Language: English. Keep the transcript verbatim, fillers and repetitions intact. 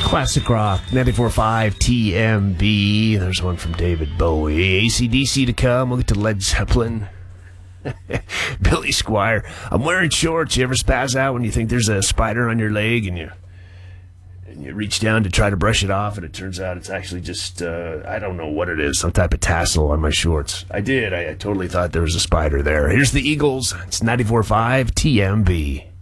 Classic rock, ninety-four point five T M B. There's one from David Bowie. A C D C to come. We'll get to Led Zeppelin. Billy Squier. I'm wearing shorts. You ever spaz out when you think there's a spider on your leg and you and you reach down to try to brush it off and it turns out it's actually just, uh, I don't know what it is, some type of tassel on my shorts. I did. I, I totally thought there was a spider there. Here's the Eagles. It's ninety-four point five T M B.